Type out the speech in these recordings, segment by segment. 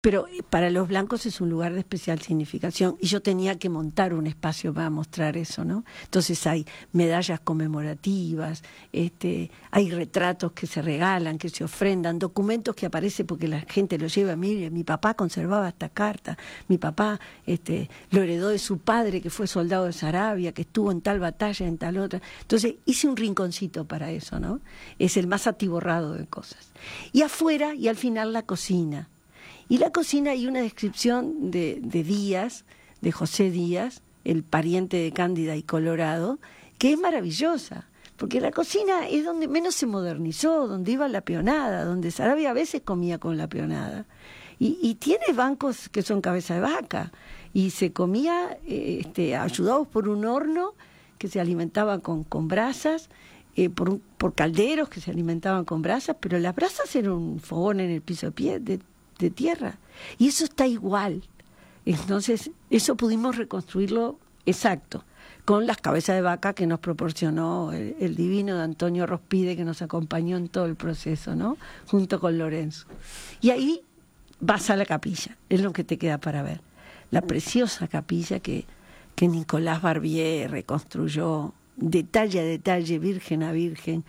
Pero para los blancos es un lugar de especial significación y yo tenía que montar un espacio para mostrar eso, ¿no? Entonces hay medallas conmemorativas, hay retratos que se regalan, que se ofrendan, documentos que aparecen porque la gente los lleva. Mire, mi papá conservaba esta carta, mi papá lo heredó de su padre que fue soldado de Sarabia, que estuvo en tal batalla, en tal otra. Entonces hice un rinconcito para eso, ¿no? Es el más atiborrado de cosas. Y afuera y al final la cocina. Y la cocina hay una descripción de Díaz, de José Díaz, el pariente de Cándida y Colorado, que es maravillosa, porque la cocina es donde menos se modernizó, donde iba la peonada, donde Sarabia a veces comía con la peonada. Y tiene bancos que son cabeza de vaca, y se comía ayudados por un horno que se alimentaba con brasas, por calderos que se alimentaban con brasas, pero las brasas eran un fogón en el piso de tierra, y eso está igual. Entonces eso pudimos reconstruirlo exacto con las cabezas de vaca que nos proporcionó el divino de Antonio Rospide, que nos acompañó en todo el proceso, ¿no? Junto con Lorenzo. Y ahí vas a la capilla, es lo que te queda para ver, la preciosa capilla que Nicolás Barbier reconstruyó detalle a detalle, virgen a virgen,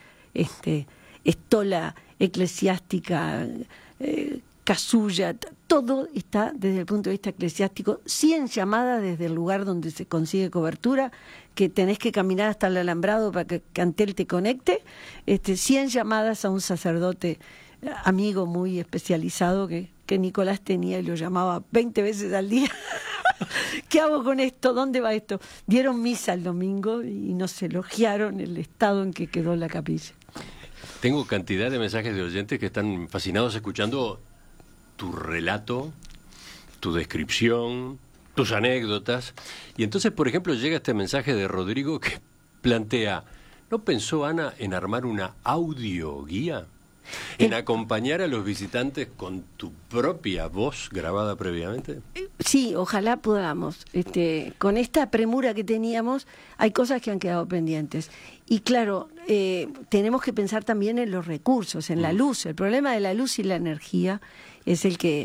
estola eclesiástica, casulla, todo está desde el punto de vista eclesiástico, 100 llamadas desde el lugar donde se consigue cobertura, que tenés que caminar hasta el alambrado para que Cantel te conecte, 100 llamadas a un sacerdote amigo muy especializado que Nicolás tenía y lo llamaba 20 veces al día. ¿Qué hago con esto? ¿Dónde va esto? Dieron misa el domingo y nos elogiaron el estado en que quedó la capilla. Tengo cantidad de mensajes de oyentes que están fascinados escuchando tu relato, tu descripción, tus anécdotas. Y entonces, por ejemplo, llega este mensaje de Rodrigo que plantea, ¿no pensó Ana en armar una audioguía? ¿En acompañar a los visitantes con tu propia voz grabada previamente? Sí, ojalá podamos. Con esta premura que teníamos, hay cosas que han quedado pendientes. Y claro, tenemos que pensar también en los recursos, en la luz. El problema de la luz y la energía es el que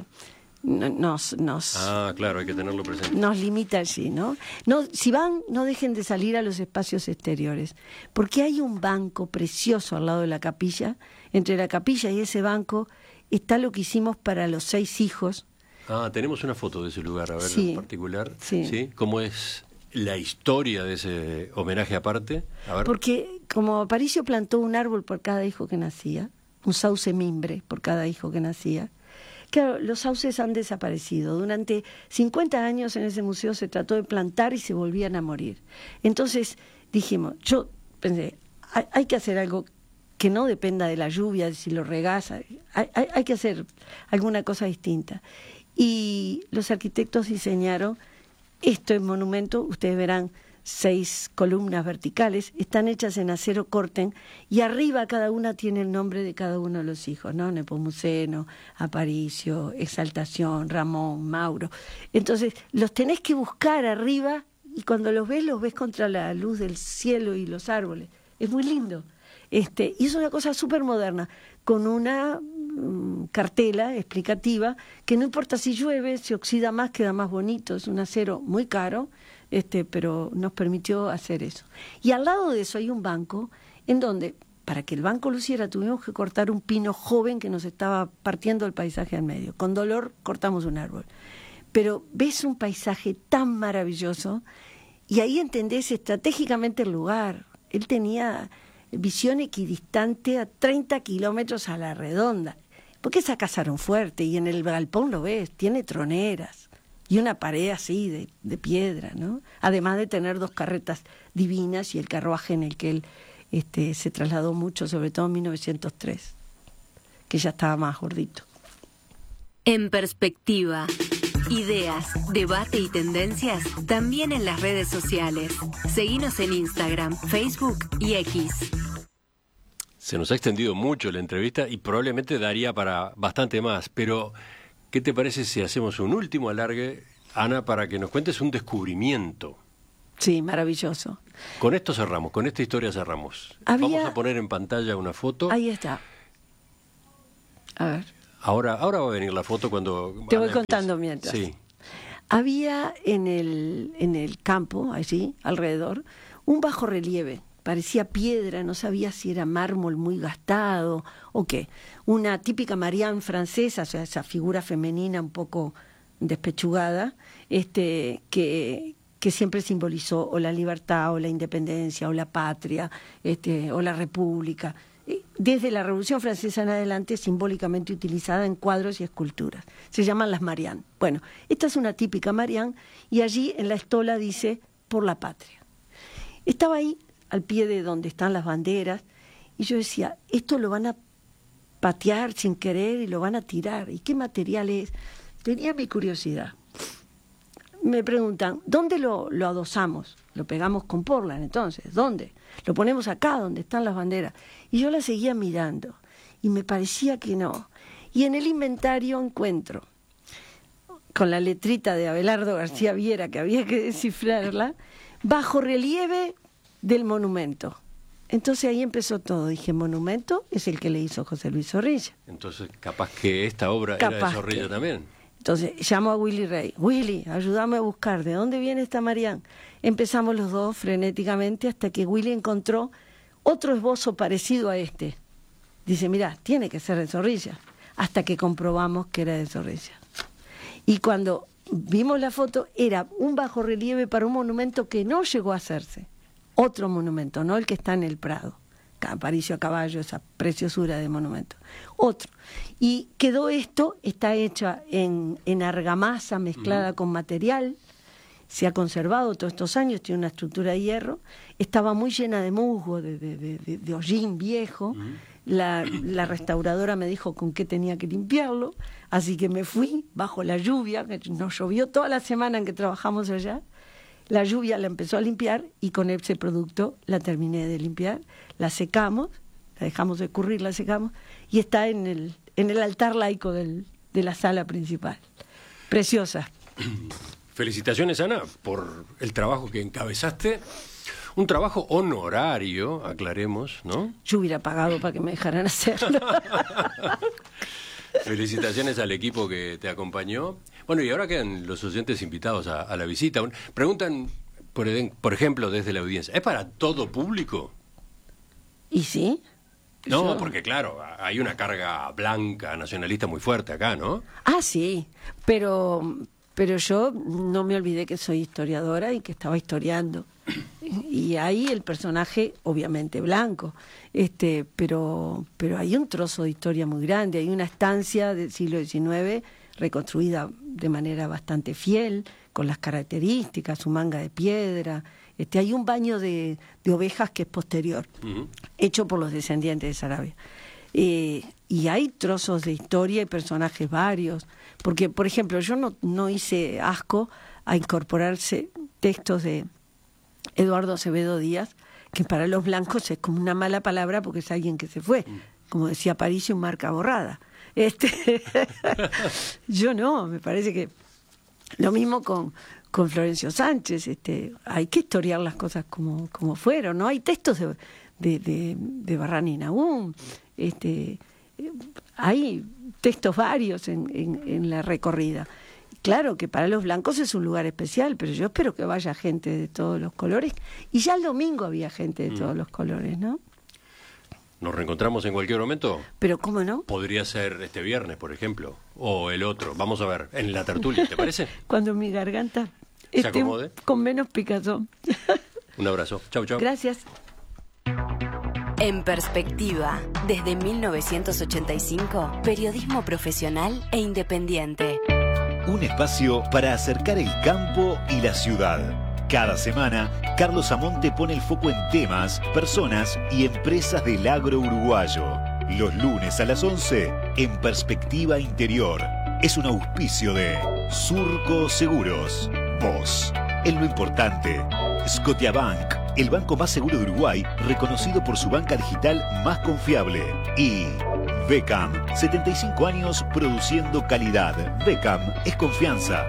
claro, hay que tenerlo presente. Nos limita allí, ¿no? Si van, no dejen de salir a los espacios exteriores, porque hay un banco precioso al lado de la capilla. Entre la capilla y ese banco está lo que hicimos para los 6 hijos. Tenemos una foto de ese lugar, a ver, sí, en particular. Sí. ¿Cómo es la historia de ese homenaje aparte? A ver. Porque como Aparicio plantó un árbol por cada hijo que nacía, un sauce mimbre por cada hijo que nacía. Claro, los sauces han desaparecido. Durante 50 años en ese museo se trató de plantar y se volvían a morir. Entonces dijimos, yo pensé, hay que hacer algo que no dependa de la lluvia, de si lo regás, hay que hacer alguna cosa distinta. Y los arquitectos diseñaron este monumento, ustedes verán 6 columnas verticales, están hechas en acero corten y arriba cada una tiene el nombre de cada uno de los hijos, ¿no? Nepomuceno, Aparicio, Exaltación, Ramón, Mauro. Entonces los tenés que buscar arriba y cuando los ves contra la luz del cielo y los árboles. Es muy lindo. Y es una cosa súper moderna, con una cartela explicativa que no importa si llueve, si oxida más, queda más bonito. Es un acero muy caro, pero nos permitió hacer eso. Y al lado de eso hay un banco en donde, para que el banco luciera, tuvimos que cortar un pino joven que nos estaba partiendo el paisaje al medio. Con dolor cortamos un árbol. Pero ves un paisaje tan maravilloso y ahí entendés estratégicamente el lugar. Él tenía visión equidistante a 30 kilómetros a la redonda, porque esa casa era un fuerte y en el galpón lo ves, tiene troneras y una pared así de piedra, ¿no? Además de tener 2 carretas divinas y el carruaje en el que él se trasladó mucho, sobre todo en 1903, que ya estaba más gordito. En perspectiva, ideas, debate y tendencias también en las redes sociales. Seguinos en Instagram, Facebook y X. Se nos ha extendido mucho la entrevista y probablemente daría para bastante más, pero ¿qué te parece si hacemos un último alargue, Ana, para que nos cuentes un descubrimiento? Sí, maravilloso. Con esto cerramos, con esta historia cerramos. Vamos a poner en pantalla una foto. Ahí está. A ver. Ahora va a venir la foto cuando... Te voy contando mientras. Sí. Había en el campo, allí, alrededor, un bajorrelieve. Parecía piedra, no sabía si era mármol muy gastado o qué. Una típica Marianne francesa, o sea, esa figura femenina un poco despechugada, que siempre simbolizó o la libertad, o la independencia, o la patria, o la república. Desde la Revolución Francesa en adelante, simbólicamente utilizada en cuadros y esculturas. Se llaman las Marianne. Bueno, esta es una típica Marianne, y allí en la estola dice, por la patria. Estaba ahí, al pie de donde están las banderas, y yo decía, esto lo van a patear sin querer y lo van a tirar. ¿Y qué material es? Tenía mi curiosidad. Me preguntan, ¿dónde lo adosamos? Lo pegamos con Portland, entonces, ¿dónde? Lo ponemos acá, donde están las banderas. Y yo la seguía mirando, y me parecía que no. Y en el inventario encuentro, con la letrita de Abelardo García Viera, que había que descifrarla, bajorrelieve del monumento. Entonces ahí empezó todo. Dije, monumento es el que le hizo José Luis Zorrilla. Entonces, capaz que esta obra era de Zorrilla también. Entonces llamo a Willy Rey. Willy, ayúdame a buscar de dónde viene esta Marianne. Empezamos los dos frenéticamente hasta que Willy encontró otro esbozo parecido a este. Dice, mirá, tiene que ser de Zorrilla. Hasta que comprobamos que era de Zorrilla. Y cuando vimos la foto, era un bajorrelieve para un monumento que no llegó a hacerse. Otro monumento, no el que está en el Prado, Aparicio a caballo, esa preciosura de monumento. Otro. Y quedó está hecha en argamasa mezclada con material, se ha conservado todos estos años, tiene una estructura de hierro, estaba muy llena de musgo, de hollín viejo. La restauradora me dijo con qué tenía que limpiarlo, así que me fui bajo la lluvia, que nos llovió toda la semana en que trabajamos allá. La lluvia la empezó a limpiar y con ese producto la terminé de limpiar, la secamos, la dejamos escurrir, la secamos y está en el altar laico de la sala principal. Preciosa. Felicitaciones, Ana, por el trabajo que encabezaste. Un trabajo honorario, aclaremos, ¿no? Yo hubiera pagado para que me dejaran hacerlo. Felicitaciones al equipo que te acompañó. Bueno, y ahora quedan los oyentes invitados a la visita. Preguntan, por ejemplo, desde la audiencia, ¿es para todo público? ¿Y sí? No, porque claro, hay una carga blanca, nacionalista muy fuerte acá, ¿no? Ah, sí, pero yo no me olvidé que soy historiadora y que estaba historiando. Y ahí el personaje, obviamente blanco, pero hay un trozo de historia muy grande, hay una estancia del siglo XIX reconstruida de manera bastante fiel, con las características, su manga de piedra. Hay un baño de ovejas que es posterior, hecho por los descendientes de Sarabia. Y hay trozos de historia y personajes varios, porque, por ejemplo, yo no hice asco a incorporarse textos de Eduardo Acevedo Díaz, que para los blancos es como una mala palabra porque es alguien que se fue, como decía Aparicio, marca borrada. Yo no, me parece que lo mismo con Florencio Sánchez, hay que historiar las cosas como fueron, ¿no? Hay textos de Barrani y Nahum, hay textos varios en la recorrida. Claro que para los blancos es un lugar especial, pero yo espero que vaya gente de todos los colores, y ya el domingo había gente de todos los colores, ¿no? ¿Nos reencontramos en cualquier momento? Pero ¿cómo no? Podría ser este viernes, por ejemplo, o el otro. Vamos a ver, en la tertulia, ¿te parece? Cuando mi garganta se acomode, con menos picazón. Un abrazo. Chau, chau. Gracias. En Perspectiva, desde 1985, periodismo profesional e independiente. Un espacio para acercar el campo y la ciudad. Cada semana, Carlos Amonte pone el foco en temas, personas y empresas del agro uruguayo. Los lunes a las 11, en Perspectiva Interior. Es un auspicio de Surco Seguros. Vos, en lo importante. Scotiabank, el banco más seguro de Uruguay, reconocido por su banca digital más confiable. Y Beckham, 75 años produciendo calidad. Beckham es confianza.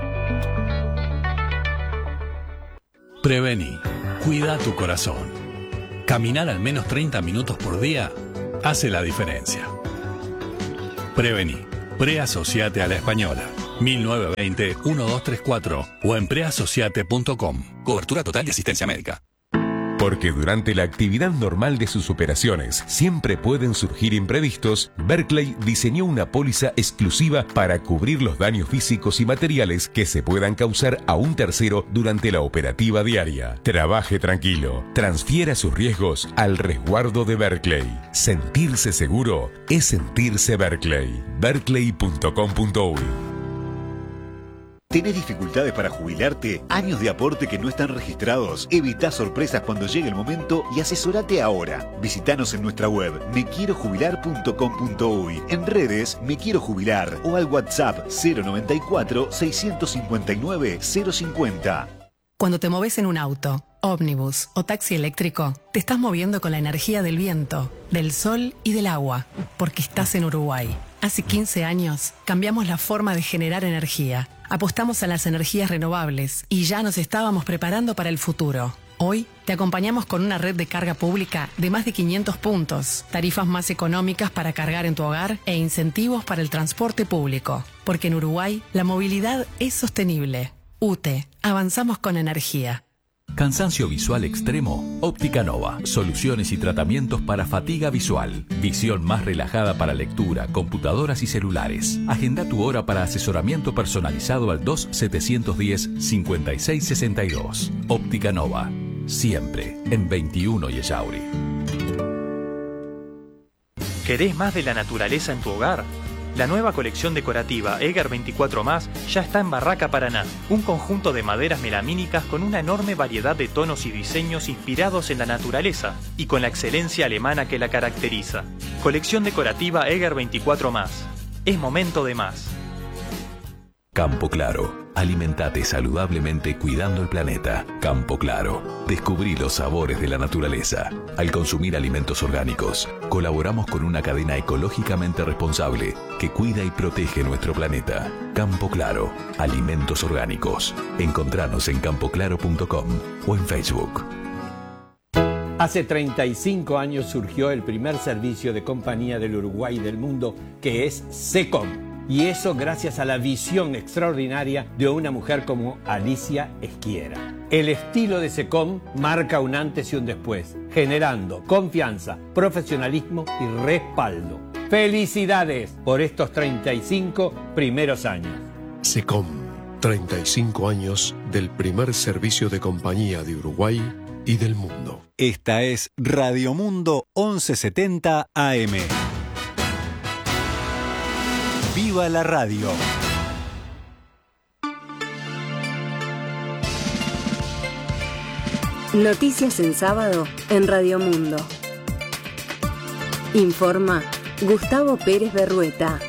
Prevení. Cuida tu corazón. Caminar al menos 30 minutos por día hace la diferencia. Prevení. Preasociate a la Española. 1920-1234 o en preasociate.com. Cobertura total de asistencia médica. Porque durante la actividad normal de sus operaciones siempre pueden surgir imprevistos, Berkeley diseñó una póliza exclusiva para cubrir los daños físicos y materiales que se puedan causar a un tercero durante la operativa diaria. Trabaje tranquilo, transfiera sus riesgos al resguardo de Berkeley. Sentirse seguro es sentirse Berkeley. Berkeley.com.uy. ¿Tenés dificultades para jubilarte? ¿Años de aporte que no están registrados? Evita sorpresas cuando llegue el momento y asesorate ahora. Visítanos en nuestra web mequierojubilar.com.uy, en redes Me Quiero Jubilar o al WhatsApp 094-659-050. Cuando te moves en un auto, ómnibus o taxi eléctrico, te estás moviendo con la energía del viento, del sol y del agua, porque estás en Uruguay. Hace 15 años cambiamos la forma de generar energía. Apostamos a las energías renovables y ya nos estábamos preparando para el futuro. Hoy te acompañamos con una red de carga pública de más de 500 puntos, tarifas más económicas para cargar en tu hogar e incentivos para el transporte público. Porque en Uruguay la movilidad es sostenible. UTE, avanzamos con energía. Cansancio visual extremo, Óptica Nova. Soluciones y tratamientos para fatiga visual. Visión más relajada para lectura, computadoras y celulares. Agenda tu hora para asesoramiento personalizado al 2710-5662. Óptica Nova. Siempre en 21 y Echauri. ¿Querés más de la naturaleza en tu hogar? La nueva colección decorativa Eger 24+, ya está en Barraca Paraná. Un conjunto de maderas melamínicas con una enorme variedad de tonos y diseños inspirados en la naturaleza y con la excelencia alemana que la caracteriza. Colección decorativa Eger 24+. Es momento de más. Campo Claro. Alimentate saludablemente cuidando el planeta. Campo Claro. Descubrí los sabores de la naturaleza. Al consumir alimentos orgánicos, colaboramos con una cadena ecológicamente responsable que cuida y protege nuestro planeta. Campo Claro. Alimentos orgánicos. Encontranos en campoclaro.com o en Facebook. Hace 35 años surgió el primer servicio de compañía del Uruguay y del mundo, que es SECOM. Y eso gracias a la visión extraordinaria de una mujer como Alicia Esquiera. El estilo de SECOM marca un antes y un después, generando confianza, profesionalismo y respaldo. ¡Felicidades por estos 35 primeros años! SECOM, 35 años del primer servicio de compañía de Uruguay y del mundo. Esta es Radio Mundo 1170 AM. ¡Viva la radio! Noticias en sábado en Radio Mundo. Informa Gustavo Pérez Berrueta.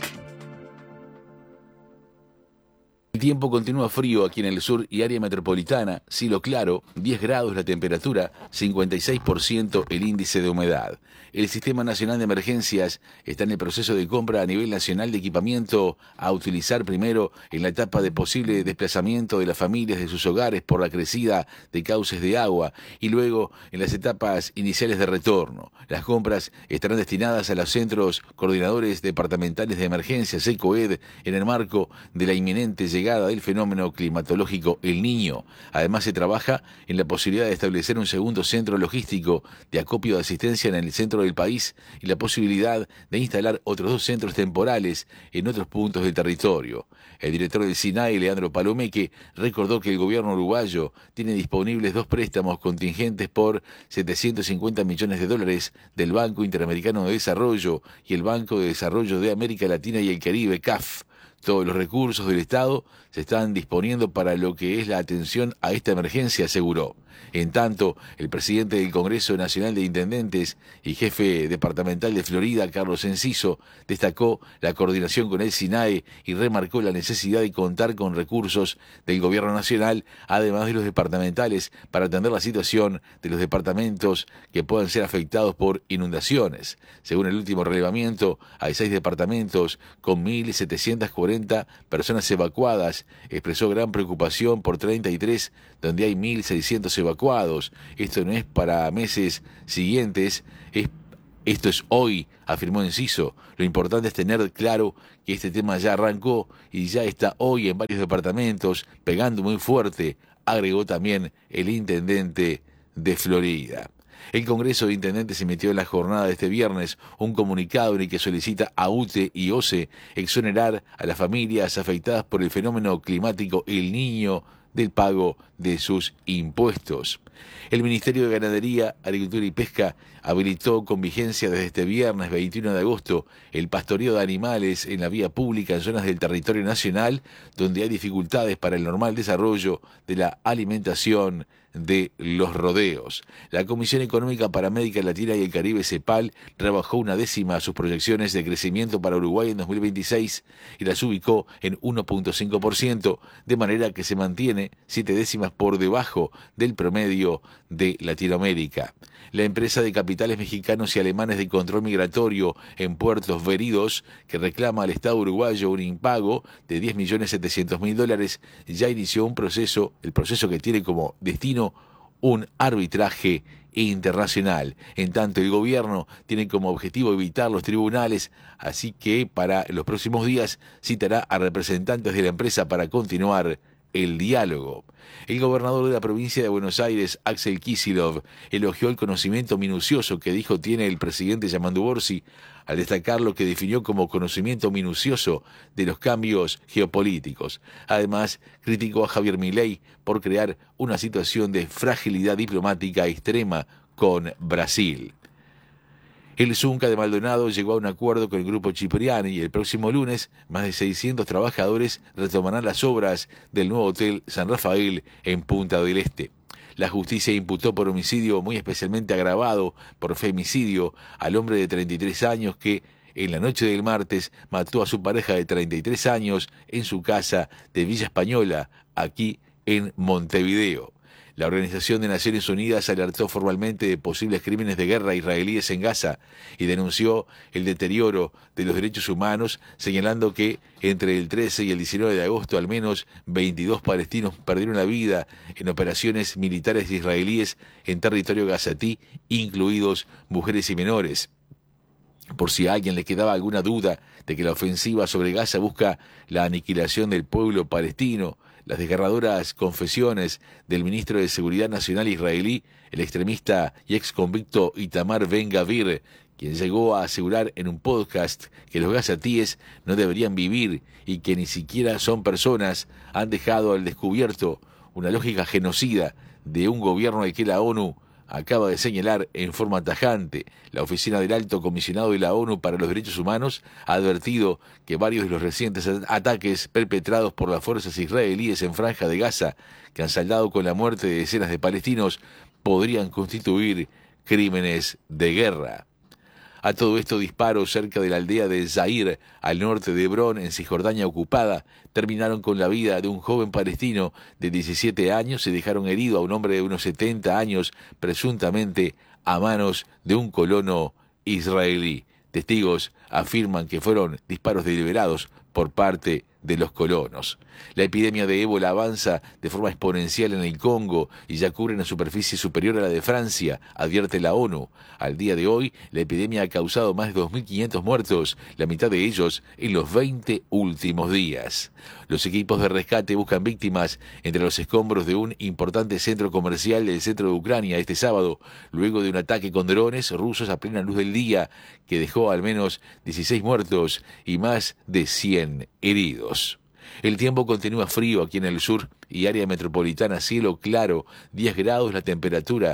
El tiempo continúa frío aquí en el sur y área metropolitana, cielo claro, 10 grados la temperatura, 56% el índice de humedad. El Sistema Nacional de Emergencias está en el proceso de compra a nivel nacional de equipamiento a utilizar primero en la etapa de posible desplazamiento de las familias de sus hogares por la crecida de cauces de agua y luego en las etapas iniciales de retorno. Las compras estarán destinadas a los centros coordinadores departamentales de emergencias, ECOED, en el marco de la inminente llegada del fenómeno climatológico El Niño. Además se trabaja en la posibilidad de establecer un segundo centro logístico de acopio de asistencia en el centro del país y la posibilidad de instalar otros 2 centros temporales en otros puntos del territorio. El director del SINAE, Leandro Palomeque, recordó que el gobierno uruguayo tiene disponibles 2 préstamos contingentes por $750 millones del Banco Interamericano de Desarrollo y el Banco de Desarrollo de América Latina y el Caribe, CAF. Todos los recursos del Estado se están disponiendo para lo que es la atención a esta emergencia, aseguró. En tanto, el presidente del Congreso Nacional de Intendentes y jefe departamental de Florida, Carlos Enciso, destacó la coordinación con el SINAE y remarcó la necesidad de contar con recursos del Gobierno Nacional, además de los departamentales, para atender la situación de los departamentos que puedan ser afectados por inundaciones. Según el último relevamiento, hay 6 departamentos con 1.740 personas evacuadas. Expresó gran preocupación por 33, donde hay 1.600 evacuados. Esto no es para meses siguientes, es Esto es hoy, afirmó Enciso. Lo importante es tener claro que este tema ya arrancó y ya está hoy en varios departamentos, pegando muy fuerte, agregó también el intendente de Florida. El Congreso de Intendentes emitió en la jornada de este viernes un comunicado en el que solicita a UTE y OCE exonerar a las familias afectadas por el fenómeno climático El Niño del pago de sus impuestos. El Ministerio de Ganadería, Agricultura y Pesca habilitó con vigencia desde este viernes 21 de agosto el pastoreo de animales en la vía pública en zonas del territorio nacional donde hay dificultades para el normal desarrollo de la alimentación de los rodeos. La Comisión Económica para América Latina y el Caribe, CEPAL, rebajó 1/10 sus proyecciones de crecimiento para Uruguay en 2026 y las ubicó en 1.5%, de manera que se mantiene 0.7 por debajo del promedio de Latinoamérica. La empresa de capitales mexicanos y alemanes de control migratorio en Puertos Veridos, que reclama al Estado uruguayo un impago de $10.700.000, ya inició el proceso que tiene como destino un arbitraje internacional. En tanto, el gobierno tiene como objetivo evitar los tribunales, así que para los próximos días citará a representantes de la empresa para continuar el diálogo. El gobernador de la provincia de Buenos Aires, Axel Kicillof, elogió el conocimiento minucioso que dijo tiene el presidente Yamandu Orsi, al destacar lo que definió como conocimiento minucioso de los cambios geopolíticos. Además, criticó a Javier Milei por crear una situación de fragilidad diplomática extrema con Brasil. El Zunca de Maldonado llegó a un acuerdo con el grupo Cipriani y el próximo lunes más de 600 trabajadores retomarán las obras del nuevo Hotel San Rafael en Punta del Este. La justicia imputó por homicidio muy especialmente agravado por femicidio al hombre de 33 años que en la noche del martes mató a su pareja de 33 años en su casa de Villa Española, aquí en Montevideo. La Organización de Naciones Unidas alertó formalmente de posibles crímenes de guerra israelíes en Gaza y denunció el deterioro de los derechos humanos, señalando que entre el 13 y el 19 de agosto al menos 22 palestinos perdieron la vida en operaciones militares israelíes en territorio gazatí, incluidos mujeres y menores. Por si a alguien le quedaba alguna duda de que la ofensiva sobre Gaza busca la aniquilación del pueblo palestino, las desgarradoras confesiones del ministro de Seguridad Nacional israelí, el extremista y exconvicto Itamar Ben-Gavir, quien llegó a asegurar en un podcast que los gazatíes no deberían vivir y que ni siquiera son personas, han dejado al descubierto una lógica genocida de un gobierno al que la ONU acaba de señalar en forma tajante. La Oficina del Alto Comisionado de la ONU para los Derechos Humanos ha advertido que varios de los recientes ataques perpetrados por las fuerzas israelíes en Franja de Gaza, que han saldado con la muerte de decenas de palestinos, podrían constituir crímenes de guerra. A todo esto, disparos cerca de la aldea de Zair, al norte de Hebrón, en Cisjordania ocupada, terminaron con la vida de un joven palestino de 17 años y dejaron herido a un hombre de unos 70 años, presuntamente a manos de un colono israelí. Testigos afirman que fueron disparos deliberados por parte de los colonos. La epidemia de ébola avanza de forma exponencial en el Congo y ya cubre una superficie superior a la de Francia, advierte la ONU. Al día de hoy, la epidemia ha causado más de 2.500 muertos, la mitad de ellos en los 20 últimos días. Los equipos de rescate buscan víctimas entre los escombros de un importante centro comercial del centro de Ucrania este sábado, luego de un ataque con drones rusos a plena luz del día que dejó al menos 16 muertos y más de 100 heridos. El tiempo continúa frío aquí en el sur y área metropolitana, cielo claro, 10 grados la temperatura,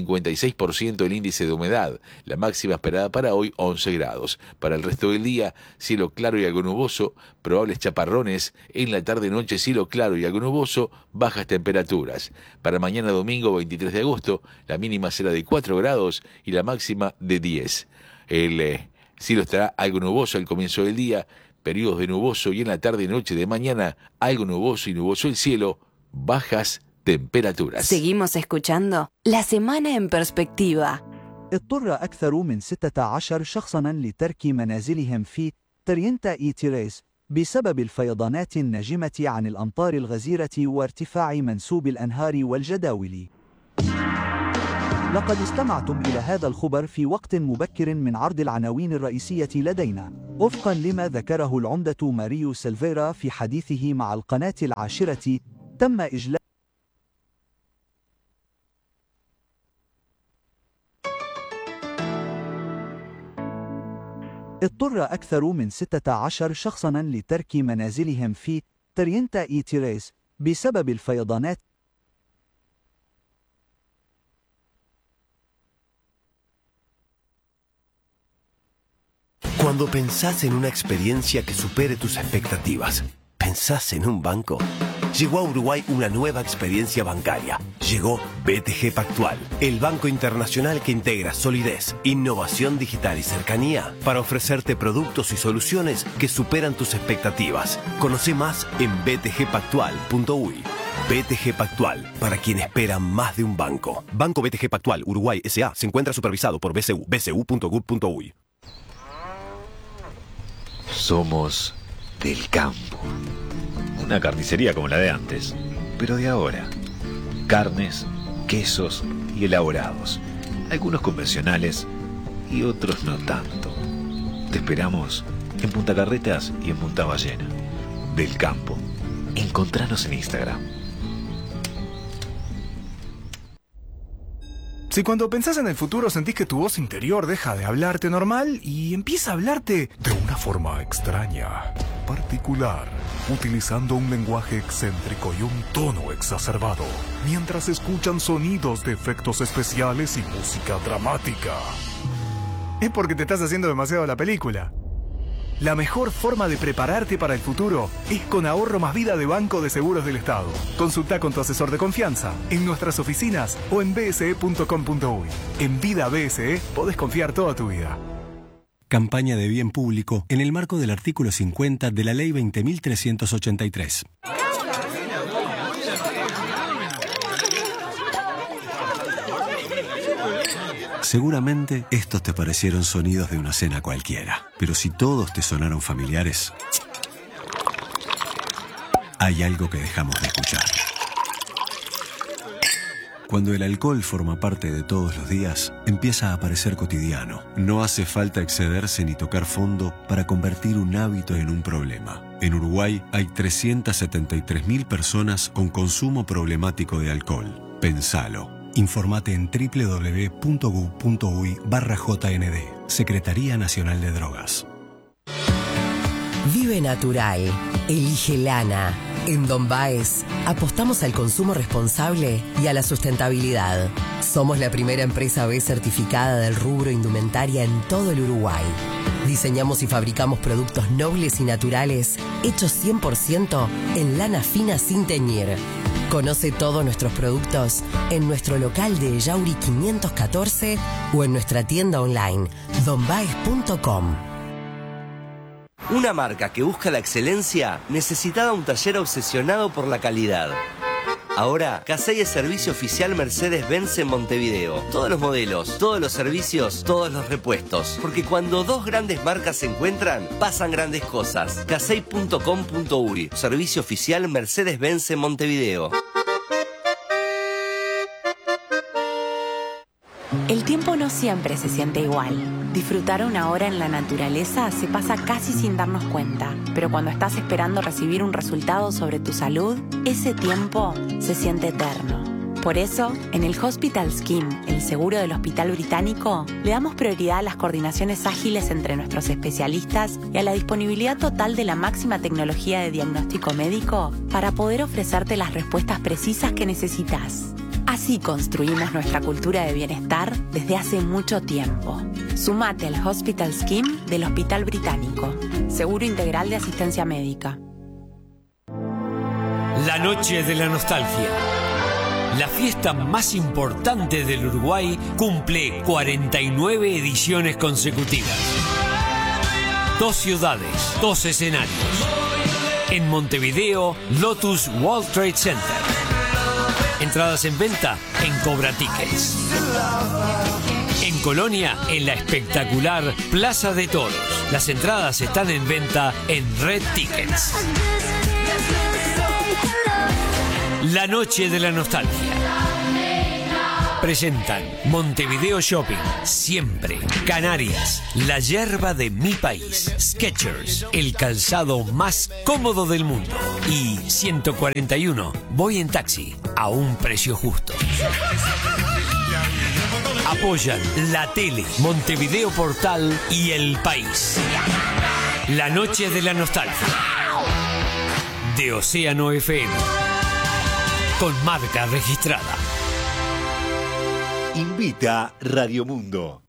56% el índice de humedad. La máxima esperada para hoy, 11 grados. Para el resto del día, cielo claro y algo nuboso, probables chaparrones. En la tarde-noche, cielo claro y algo nuboso, bajas temperaturas. Para mañana domingo, 23 de agosto, la mínima será de 4 grados y la máxima de 10. El cielo estará algo nuboso al comienzo del día, periodos de nuboso y en la tarde y noche de mañana algo nuboso y nuboso el cielo, bajas temperaturas. Seguimos escuchando La Semana en Perspectiva. اضطر أكثر من 16 شخصاً لترك منازلهم في ترينتا إي تيريس بسبب الفيضانات الناجمة عن الأمطار الغزيرة وارتفاع منسوب الأنهار والجداول. لقد استمعتم إلى هذا الخبر في وقت مبكر من عرض العناوين الرئيسية لدينا. وفقا لما ذكره العمدة ماريو سيلفيرا في حديثه مع القناة العاشرة، تم إجلاء اضطر أكثر من 16 شخصاً لترك منازلهم في ترينتا إي تيريس بسبب الفيضانات. Cuando pensás en una experiencia que supere tus expectativas, ¿pensás en un banco? Llegó a Uruguay una nueva experiencia bancaria. Llegó BTG Pactual, el banco internacional que integra solidez, innovación digital y cercanía para ofrecerte productos y soluciones que superan tus expectativas. Conoce más en btgpactual.uy. BTG Pactual, para quien espera más de un banco. Banco BTG Pactual, Uruguay S.A. se encuentra supervisado por BCU, bcu.gov.uy. Somos del campo. Una carnicería como la de antes, pero de ahora. Carnes, quesos y elaborados. Algunos convencionales y otros no tanto. Te esperamos en Punta Carretas y en Punta Ballena. Del campo. Encontranos en Instagram. Si cuando pensás en el futuro sentís que tu voz interior deja de hablarte normal y empieza a hablarte de una forma extraña, particular, utilizando un lenguaje excéntrico y un tono exacerbado, mientras escuchan sonidos de efectos especiales y música dramática, es porque te estás haciendo demasiado la película. La mejor forma de prepararte para el futuro es con Ahorro Más Vida de Banco de Seguros del Estado. Consulta con tu asesor de confianza en nuestras oficinas o en bse.com.uy. En Vida BSE podés confiar toda tu vida. Campaña de bien público en el marco del artículo 50 de la Ley 20.383. Seguramente estos te parecieron sonidos de una cena cualquiera, pero si todos te sonaron familiares, hay algo que dejamos de escuchar. Cuando el alcohol forma parte de todos los días, empieza a parecer cotidiano. No hace falta excederse ni tocar fondo para convertir un hábito en un problema. En Uruguay hay 373.000 personas con consumo problemático de alcohol. Pensalo. Informate en www.gu.uy/JND, Secretaría Nacional de Drogas. Vive natural. Elige lana. En Don Baez apostamos al consumo responsable y a la sustentabilidad. Somos la primera empresa B certificada del rubro indumentaria en todo el Uruguay. Diseñamos y fabricamos productos nobles y naturales hechos 100% en lana fina sin teñir. Conoce todos nuestros productos en nuestro local de Yauri 514 o en nuestra tienda online donbaez.com. Una marca que busca la excelencia necesitaba un taller obsesionado por la calidad. Ahora, Casey es servicio oficial Mercedes-Benz en Montevideo. Todos los modelos, todos los servicios, todos los repuestos. Porque cuando dos grandes marcas se encuentran, pasan grandes cosas. Casey.com.uy, servicio oficial Mercedes-Benz en Montevideo. El tiempo no siempre se siente igual. Disfrutar una hora en la naturaleza se pasa casi sin darnos cuenta, pero cuando estás esperando recibir un resultado sobre tu salud, ese tiempo se siente eterno. Por eso, en el Hospital Scheme, el seguro del Hospital Británico, le damos prioridad a las coordinaciones ágiles entre nuestros especialistas y a la disponibilidad total de la máxima tecnología de diagnóstico médico para poder ofrecerte las respuestas precisas que necesitas. Así construimos nuestra cultura de bienestar desde hace mucho tiempo. Sumate al Hospital Scheme del Hospital Británico. Seguro integral de asistencia médica. La Noche de la Nostalgia. La fiesta más importante del Uruguay cumple 49 ediciones consecutivas. 2 ciudades, 2 escenarios. En Montevideo, Lotus World Trade Center. Entradas en venta en Cobra Tickets. En Colonia, en la espectacular Plaza de Toros. Las entradas están en venta en Red Tickets. La Noche de la Nostalgia. Presentan Montevideo Shopping, siempre. Canarias, la yerba de mi país. Skechers, el calzado más cómodo del mundo. Y 141, voy en taxi, a un precio justo. Apoyan La Tele, Montevideo Portal y El País. La noche de la nostalgia. De Océano FM. Con marca registrada. Invita Radio Mundo.